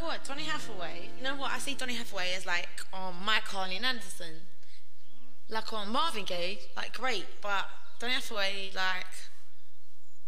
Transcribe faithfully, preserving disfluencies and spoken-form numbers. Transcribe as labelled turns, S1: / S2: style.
S1: what? Donny Hathaway. You know what? I see Donny Hathaway as like on Mike Harley and Anderson. Like on Marvin Gaye, like great, but Donny Hathaway, like